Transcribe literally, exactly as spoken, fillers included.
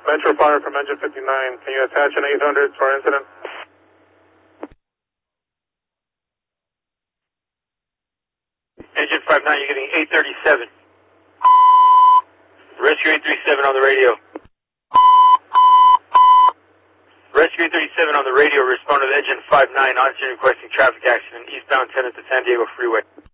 Metro Fire from engine fifty-nine. Can you attach an eight hundred to our incident? Engine five nine, you're getting eight thirty-seven. Rescue eight thirty-seven on the radio. Rescue eight thirty-seven on the radio, respond to the engine five nine, oxygen requesting traffic accident, eastbound ten at the San Diego Freeway.